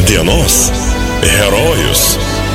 Dienos herojus.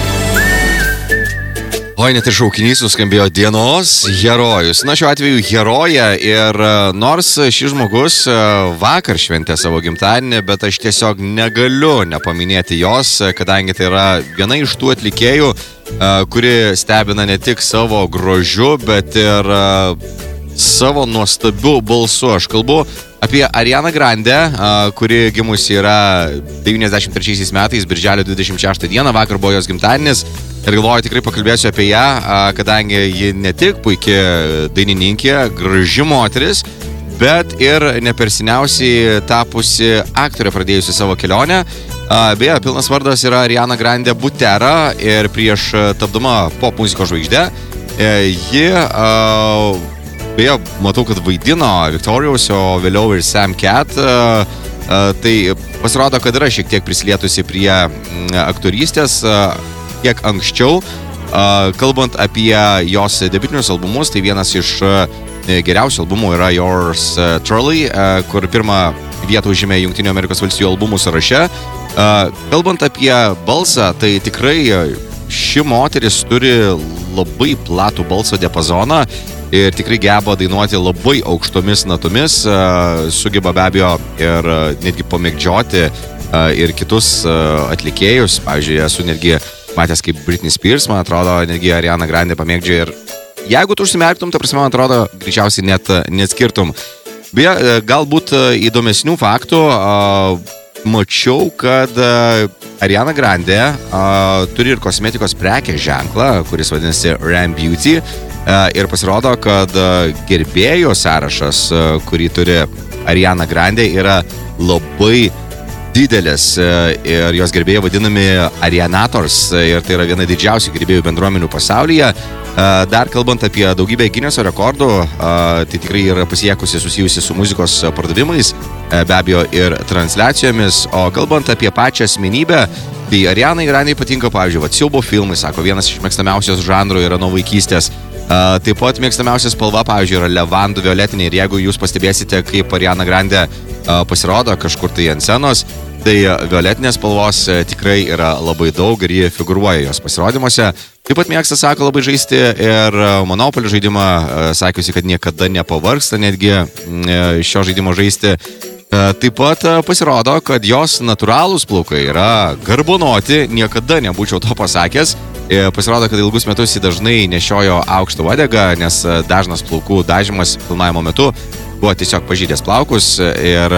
Oi, net ir šaukinys suskambėjo dienos herojus. Na, šiuo atveju heroja ir nors šis žmogus vakar šventė savo gimtadienį, bet aš tiesiog negaliu nepaminėti jos, kadangi tai yra viena iš tų atlikėjų, kuri stebina ne tik savo grožiu, bet ir savo nuostabiu balsu. Aš kalbu apie Arianą Grande, kuri gimusi yra 93 metais, birželio 26 dieną, vakar buvo jos gimtadienis. Ir galvoju, tikrai pakalbėsiu apie ją, kadangi ji ne tik puikia dainininkė, graži moteris, bet ir neperseniausiai tapusi aktorė, pradėjusi savo kelionę. Beje, pilnas vardas yra Ariana Grande Butera ir prieš tapdama pop muzikos žvaigždė, ji, beje, matau, kad vaidino Victorious, o vėliau ir Sam Cat, tai pasirodo, kad yra šiek tiek prisilietusi prie aktorystės, kiek anksčiau. Kalbant apie jos debutinius albumus, tai vienas iš geriausių albumų yra Yours Truly, kur pirmą vietą užėmė Jungtinių Amerikos valstijų albumų sąraše. Kalbant apie balsą, tai tikrai ši moteris turi labai platų balso diapazoną ir tikrai geba dainuoti labai aukštomis natomis, sugeba be abejo ir netgi pamėgdžioti ir kitus atlikėjus. Pavyzdžiui, esu netgi matęs kaip Britney Spears, man atrodo, netgi Ariana Grande pamėgdžia ir jeigu tu užsimerktum, ta prasme, man atrodo, greičiausiai net neatskirtum. Beje, galbūt įdomesnių faktų, mačiau, kad Ariana Grande turi ir kosmetikos prekės ženklą, kuris vadinasi Ram Beauty, ir pasirodo, kad gerbėjų sąrašas, kurį turi Ariana Grande, yra labai didelis ir jos gerbėjai vadinami Arianators ir tai yra viena didžiausių gerbėjų bendruomenių pasaulyje. Dar kalbant apie daugybę Gineso rekordų, tai tikrai yra pasiekusi susijusi su muzikos pardavimais, be abejo ir transliacijomis, o kalbant apie pačią asmenybę, tai Arianai Grandei patinka, pavyzdžiui, siaubo filmai, sako, vienas iš mėgstamiausios žanrų yra nuo vaikystės. Taip pat mėgstamiausia spalva, pavyzdžiui, yra levandų violetinė ir jeigu jūs pastebėsite, kaip Ariana Grande pasirodo kažkur tai ant scenos, tai violetinės spalvos tikrai yra labai daug ir jie figuruoja jos pasirodymuose. Taip pat mėgsta, sako, labai žaisti ir Monopoly žaidimą, sakiusi, kad niekada nepavargsta netgi šio žaidimo žaisti. Taip pat pasirodo, kad jos natūralūs plaukai yra garbanoti, niekada nebūčiau to pasakęs. Pasirodo, kad ilgus metus jį dažnai nešiojo aukštą uodegą, nes dažnas plaukų dažymas filmavimo metu buvo tiesiog pažydęs plaukus ir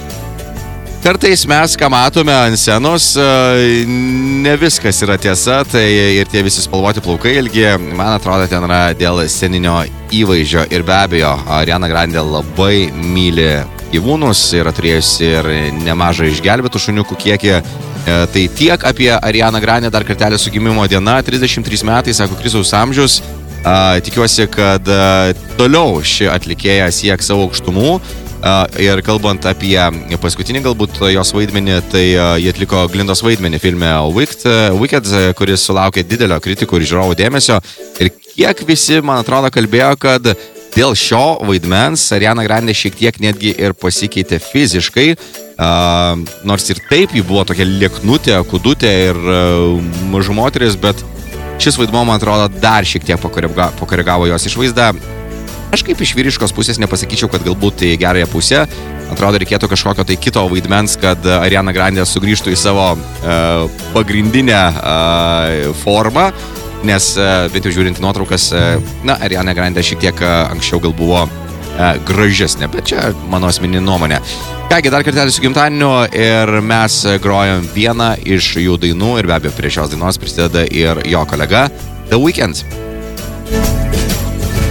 kartais mes, ką matome ant scenos, ne viskas yra tiesa, tai ir tie visi spalvoti plaukai ilgi, man atrodo, ten yra dėl sceninio įvaizdžio ir be abejo, Ariana Grande labai myli gyvūnus, yra turėjusi ir nemažą išgelbėtų šuniukų kiekį. Tai tiek apie Arianą Grande, dar kartelį su gimimo diena, 33 metai, sako, Kristaus amžius. Tikiuosi, kad toliau ši atlikėja sieks savo aukštumų. Ir kalbant apie paskutinį galbūt jos vaidmenį, tai jie atliko Glindos vaidmenį filme Wicked, kuris sulaukė didelio kritikų ir žiūrovų dėmesio. Ir kiek visi, man atrodo, kalbėjo, kad dėl šio vaidmens Ariana Grande šiek tiek netgi ir pasikeitė fiziškai, nors ir taip ji buvo tokia lieknutė, kudutė ir mažų moteris, bet šis vaidmuo, man atrodo, dar šiek tiek pakoregavo jos išvaizdą. Aš kaip iš vyriškos pusės nepasakyčiau, kad galbūt į gerąją pusę. Atrodo, reikėtų kažkokio tai kito vaidmens, kad Ariana Grande sugrįžtų į savo pagrindinę formą. Nes bent jau žiūrint nuotraukas, Ariana Grande šiek tiek anksčiau gal buvo gražesnė, bet čia mano asmeninė nuomonė. Kągi, dar kartelį su gimtadieniu ir mes grojam vieną iš jų dainų ir be abejo prie šios dainos prisideda ir jo kolega The Weeknd.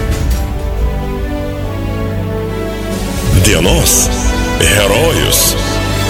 Dienos herojus.